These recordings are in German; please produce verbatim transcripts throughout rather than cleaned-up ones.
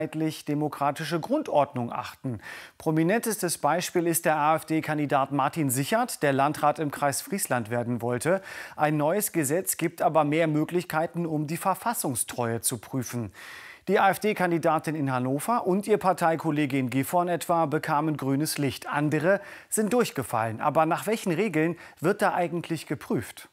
demokratische Grundordnung achten. Prominentestes Beispiel ist der AfD-Kandidat Martin Sichert, der Landrat im Kreis Friesland werden wollte. Ein neues Gesetz gibt aber mehr Möglichkeiten, um die Verfassungstreue zu prüfen. Die AfD-Kandidatin in Hannover und ihr Parteikollegin Gifhorn etwa bekamen grünes Licht. Andere sind durchgefallen. Aber nach welchen Regeln wird da eigentlich geprüft?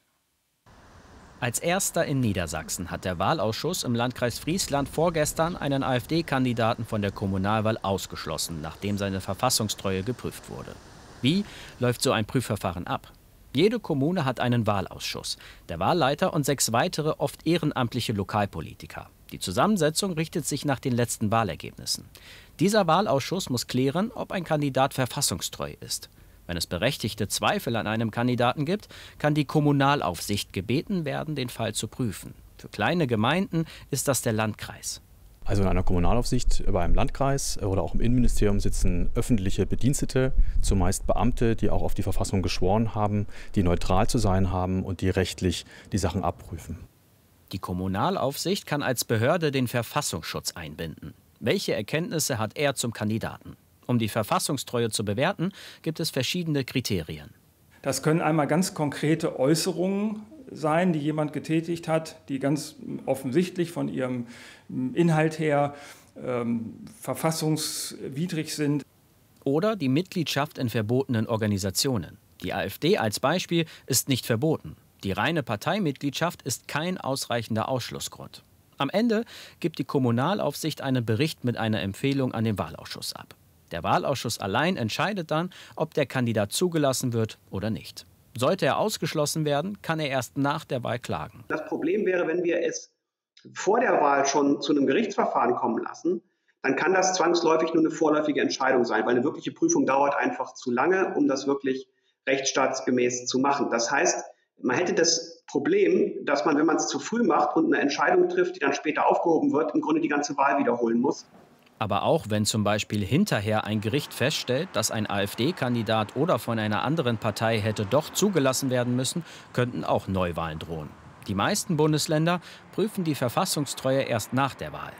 Als erster in Niedersachsen hat der Wahlausschuss im Landkreis Friesland vorgestern einen AfD-Kandidaten von der Kommunalwahl ausgeschlossen, nachdem seine Verfassungstreue geprüft wurde. Wie läuft so ein Prüfverfahren ab? Jede Kommune hat einen Wahlausschuss, der Wahlleiter und sechs weitere, oft ehrenamtliche Lokalpolitiker. Die Zusammensetzung richtet sich nach den letzten Wahlergebnissen. Dieser Wahlausschuss muss klären, ob ein Kandidat verfassungstreu ist. Wenn es berechtigte Zweifel an einem Kandidaten gibt, kann die Kommunalaufsicht gebeten werden, den Fall zu prüfen. Für kleine Gemeinden ist das der Landkreis. Also in einer Kommunalaufsicht bei einem Landkreis oder auch im Innenministerium sitzen öffentliche Bedienstete, zumeist Beamte, die auch auf die Verfassung geschworen haben, die neutral zu sein haben und die rechtlich die Sachen abprüfen. Die Kommunalaufsicht kann als Behörde den Verfassungsschutz einbinden. Welche Erkenntnisse hat er zum Kandidaten? Um die Verfassungstreue zu bewerten, gibt es verschiedene Kriterien. Das können einmal ganz konkrete Äußerungen sein, die jemand getätigt hat, die ganz offensichtlich von ihrem Inhalt her ähm, verfassungswidrig sind. Oder die Mitgliedschaft in verbotenen Organisationen. Die AfD als Beispiel ist nicht verboten. Die reine Parteimitgliedschaft ist kein ausreichender Ausschlussgrund. Am Ende gibt die Kommunalaufsicht einen Bericht mit einer Empfehlung an den Wahlausschuss ab. Der Wahlausschuss allein entscheidet dann, ob der Kandidat zugelassen wird oder nicht. Sollte er ausgeschlossen werden, kann er erst nach der Wahl klagen. Das Problem wäre, wenn wir es vor der Wahl schon zu einem Gerichtsverfahren kommen lassen, dann kann das zwangsläufig nur eine vorläufige Entscheidung sein, weil eine wirkliche Prüfung dauert einfach zu lange, um das wirklich rechtsstaatsgemäß zu machen. Das heißt, man hätte das Problem, dass man, wenn man es zu früh macht und eine Entscheidung trifft, die dann später aufgehoben wird, im Grunde die ganze Wahl wiederholen muss. Aber auch wenn zum Beispiel hinterher ein Gericht feststellt, dass ein AfD-Kandidat oder von einer anderen Partei hätte doch zugelassen werden müssen, könnten auch Neuwahlen drohen. Die meisten Bundesländer prüfen die Verfassungstreue erst nach der Wahl.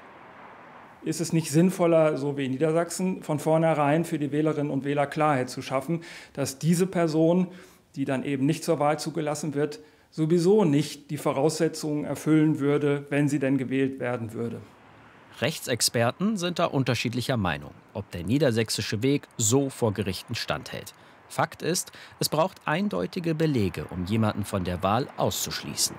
Ist es nicht sinnvoller, so wie in Niedersachsen, von vornherein für die Wählerinnen und Wähler Klarheit zu schaffen, dass diese Person, die dann eben nicht zur Wahl zugelassen wird, sowieso nicht die Voraussetzungen erfüllen würde, wenn sie denn gewählt werden würde? Rechtsexperten sind da unterschiedlicher Meinung, ob der niedersächsische Weg so vor Gerichten standhält. Fakt ist, es braucht eindeutige Belege, um jemanden von der Wahl auszuschließen.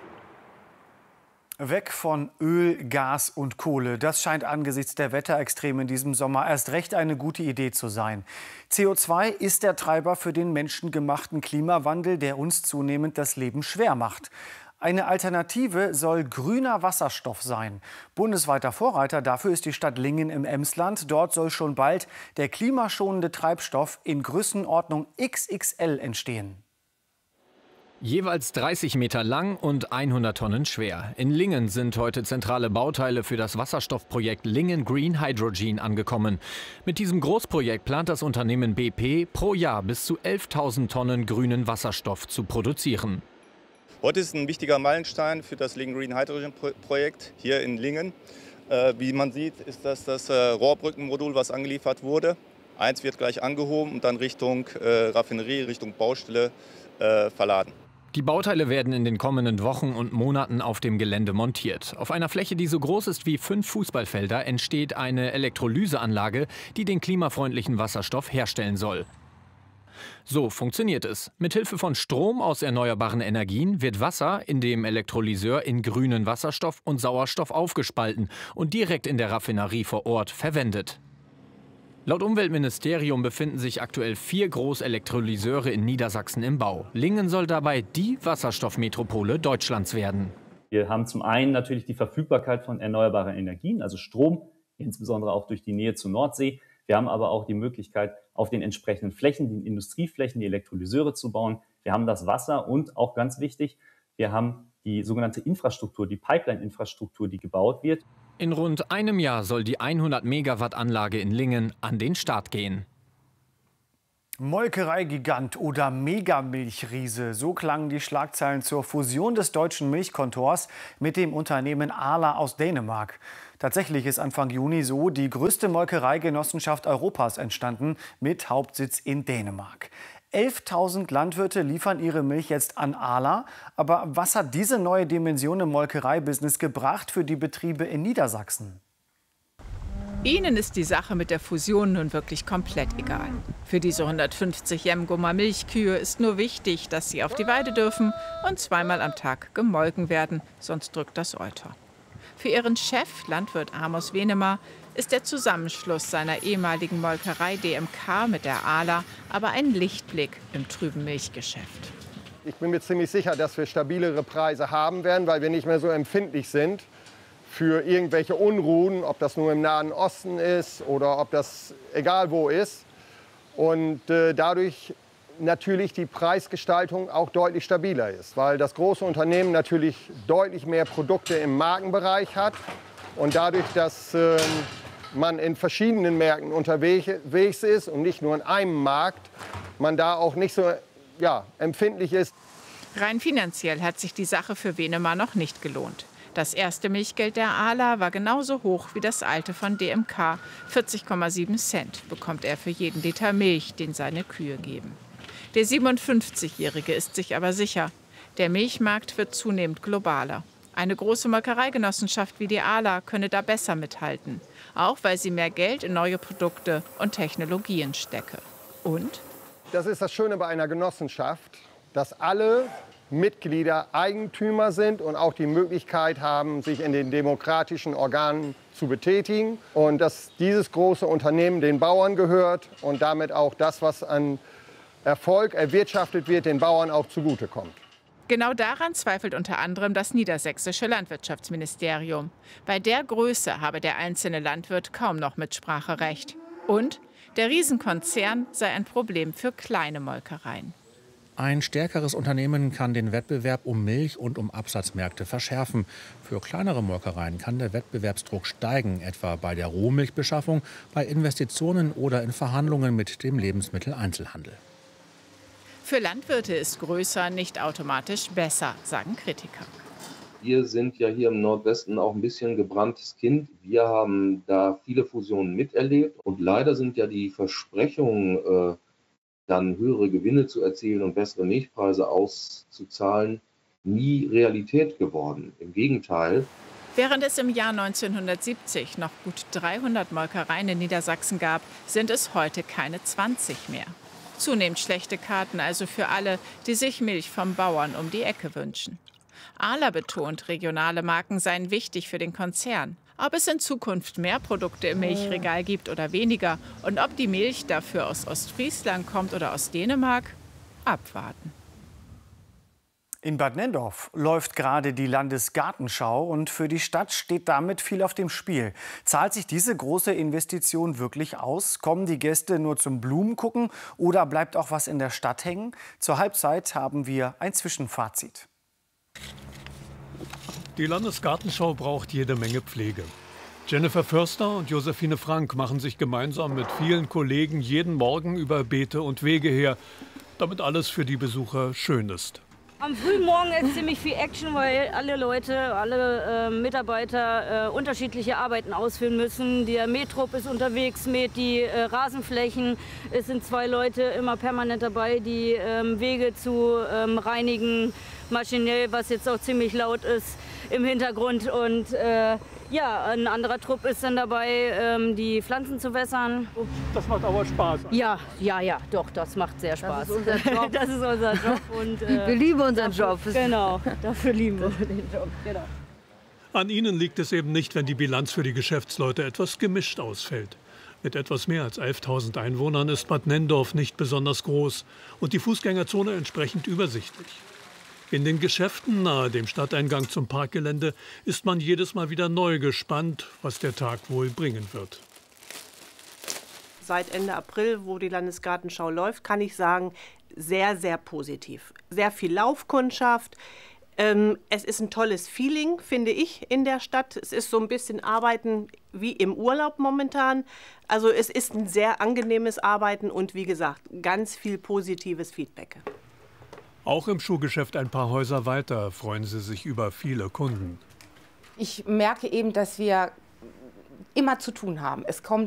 Weg von Öl, Gas und Kohle. Das scheint angesichts der Wetterextreme in diesem Sommer erst recht eine gute Idee zu sein. C O zwei ist der Treiber für den menschengemachten Klimawandel, der uns zunehmend das Leben schwer macht. Eine Alternative soll grüner Wasserstoff sein. Bundesweiter Vorreiter dafür ist die Stadt Lingen im Emsland. Dort soll schon bald der klimaschonende Treibstoff in Größenordnung X X L entstehen. Jeweils dreißig Meter lang und hundert Tonnen schwer. In Lingen sind heute zentrale Bauteile für das Wasserstoffprojekt Lingen Green Hydrogen angekommen. Mit diesem Großprojekt plant das Unternehmen B P pro Jahr bis zu elftausend Tonnen grünen Wasserstoff zu produzieren. Heute ist ein wichtiger Meilenstein für das Lingen Green Hydrogen Projekt hier in Lingen. Äh, wie man sieht, ist das das äh, Rohrbrückenmodul, was angeliefert wurde. Eins wird gleich angehoben und dann Richtung äh, Raffinerie, Richtung Baustelle äh, verladen. Die Bauteile werden in den kommenden Wochen und Monaten auf dem Gelände montiert. Auf einer Fläche, die so groß ist wie fünf Fußballfelder, entsteht eine Elektrolyseanlage, die den klimafreundlichen Wasserstoff herstellen soll. So funktioniert es. Mithilfe von Strom aus erneuerbaren Energien wird Wasser in dem Elektrolyseur in grünen Wasserstoff und Sauerstoff aufgespalten und direkt in der Raffinerie vor Ort verwendet. Laut Umweltministerium befinden sich aktuell vier Großelektrolyseure in Niedersachsen im Bau. Lingen soll dabei die Wasserstoffmetropole Deutschlands werden. Wir haben zum einen natürlich die Verfügbarkeit von erneuerbaren Energien, also Strom, insbesondere auch durch die Nähe zur Nordsee. Wir haben aber auch die Möglichkeit, auf den entsprechenden Flächen, den Industrieflächen, die Elektrolyseure zu bauen. Wir haben das Wasser und auch ganz wichtig, wir haben die sogenannte Infrastruktur, die Pipeline-Infrastruktur, die gebaut wird. In rund einem Jahr soll die hundert Megawatt Anlage in Lingen an den Start gehen. Molkereigigant oder Megamilchriese, so klangen die Schlagzeilen zur Fusion des deutschen Milchkontors mit dem Unternehmen Arla aus Dänemark. Tatsächlich ist Anfang Juni so die größte Molkereigenossenschaft Europas entstanden, mit Hauptsitz in Dänemark. elftausend Landwirte liefern ihre Milch jetzt an Arla. Aber was hat diese neue Dimension im Molkereibusiness gebracht für die Betriebe in Niedersachsen? Ihnen ist die Sache mit der Fusion nun wirklich komplett egal. Für diese hundertfünfzig Jemgummer Milchkühe ist nur wichtig, dass sie auf die Weide dürfen und zweimal am Tag gemolken werden, sonst drückt das Euter. Für ihren Chef, Landwirt Amos Venema, ist der Zusammenschluss seiner ehemaligen Molkerei D M K mit der Arla aber ein Lichtblick im trüben Milchgeschäft. Ich bin mir ziemlich sicher, dass wir stabilere Preise haben werden, weil wir nicht mehr so empfindlich sind für irgendwelche Unruhen, ob das nur im Nahen Osten ist oder ob das egal wo ist. Und äh, dadurch natürlich die Preisgestaltung auch deutlich stabiler ist, weil das große Unternehmen natürlich deutlich mehr Produkte im Markenbereich hat und dadurch, dass äh, man in verschiedenen Märkten unterwegs ist und nicht nur in einem Markt, man da auch nicht so ja, empfindlich ist. Rein finanziell hat sich die Sache für Venema noch nicht gelohnt. Das erste Milchgeld der Arla war genauso hoch wie das alte von D M K. vierzig Komma sieben Cent bekommt er für jeden Liter Milch, den seine Kühe geben. Der siebenundfünfzigjährige ist sich aber sicher, der Milchmarkt wird zunehmend globaler. Eine große Molkereigenossenschaft wie die Arla könne da besser mithalten, auch weil sie mehr Geld in neue Produkte und Technologien stecke. Und? Das ist das Schöne bei einer Genossenschaft, dass alle Mitglieder Eigentümer sind und auch die Möglichkeit haben, sich in den demokratischen Organen zu betätigen. Und dass dieses große Unternehmen den Bauern gehört und damit auch das, was an Erfolg erwirtschaftet wird, den Bauern auch zugutekommt. Genau daran zweifelt unter anderem das niedersächsische Landwirtschaftsministerium. Bei der Größe habe der einzelne Landwirt kaum noch Mitspracherecht. Und der Riesenkonzern sei ein Problem für kleine Molkereien. Ein stärkeres Unternehmen kann den Wettbewerb um Milch und um Absatzmärkte verschärfen. Für kleinere Molkereien kann der Wettbewerbsdruck steigen, etwa bei der Rohmilchbeschaffung, bei Investitionen oder in Verhandlungen mit dem Lebensmitteleinzelhandel. Für Landwirte ist größer nicht automatisch besser, sagen Kritiker. Wir sind ja hier im Nordwesten auch ein bisschen gebranntes Kind. Wir haben da viele Fusionen miterlebt. Und leider sind ja die Versprechungen, äh, dann höhere Gewinne zu erzielen und bessere Milchpreise auszuzahlen, nie Realität geworden. Im Gegenteil. Während es im Jahr neunzehnhundertsiebzig noch gut dreihundert Molkereien in Niedersachsen gab, sind es heute keine zwanzig mehr. Zunehmend schlechte Karten also für alle, die sich Milch vom Bauern um die Ecke wünschen. Arla betont, regionale Marken seien wichtig für den Konzern. Ob es in Zukunft mehr Produkte im Milchregal gibt oder weniger und ob die Milch dafür aus Ostfriesland kommt oder aus Dänemark, abwarten. In Bad Nenndorf läuft gerade die Landesgartenschau und für die Stadt steht damit viel auf dem Spiel. Zahlt sich diese große Investition wirklich aus? Kommen die Gäste nur zum Blumengucken oder bleibt auch was in der Stadt hängen? Zur Halbzeit haben wir ein Zwischenfazit. Die Landesgartenschau braucht jede Menge Pflege. Jennifer Förster und Josephine Frank machen sich gemeinsam mit vielen Kollegen jeden Morgen über Beete und Wege her, damit alles für die Besucher schön ist. Am frühen Morgen ist ziemlich viel Action, weil alle Leute, alle äh, Mitarbeiter äh, unterschiedliche Arbeiten ausführen müssen. Der Mähtrupp ist unterwegs, mäht die äh, Rasenflächen. Es sind zwei Leute immer permanent dabei, die ähm, Wege zu ähm, reinigen, maschinell, was jetzt auch ziemlich laut ist im Hintergrund. Und äh, ja, ein anderer Trupp ist dann dabei, ähm, die Pflanzen zu wässern. Das macht aber Spaß. Ja, ja, ja, doch, das macht sehr Spaß. Das ist unser Job. Das ist unser Job. Und, äh, wir lieben unseren dafür, Job. Genau, dafür lieben wir den Job. Genau. An ihnen liegt es eben nicht, wenn die Bilanz für die Geschäftsleute etwas gemischt ausfällt. Mit etwas mehr als elftausend Einwohnern ist Bad Nenndorf nicht besonders groß und die Fußgängerzone entsprechend übersichtlich. In den Geschäften nahe dem Stadteingang zum Parkgelände ist man jedes Mal wieder neu gespannt, was der Tag wohl bringen wird. Seit Ende April, wo die Landesgartenschau läuft, kann ich sagen, sehr, sehr positiv. Sehr viel Laufkundschaft. Ähm, es ist ein tolles Feeling, finde ich, in der Stadt. Es ist so ein bisschen Arbeiten wie im Urlaub momentan. Also es ist ein sehr angenehmes Arbeiten und wie gesagt, ganz viel positives Feedback. Auch im Schuhgeschäft ein paar Häuser weiter freuen sie sich über viele Kunden. Ich merke eben, dass wir immer zu tun haben. Es kommt